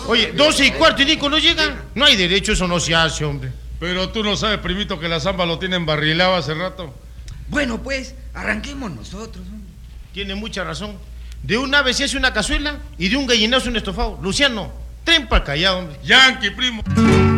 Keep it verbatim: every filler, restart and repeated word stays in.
Oye, doce y cuarto y Nico no llega. No hay derecho, eso no se hace, hombre. Pero tú no sabes, primito, que la zamba lo tienen barrilado hace rato. Bueno, pues, arranquemos nosotros, hombre. Tiene mucha razón. De un ave se hace una cazuela y de un gallinazo un estofado. Luciano, tren para callado, hombre. Yankee, primo.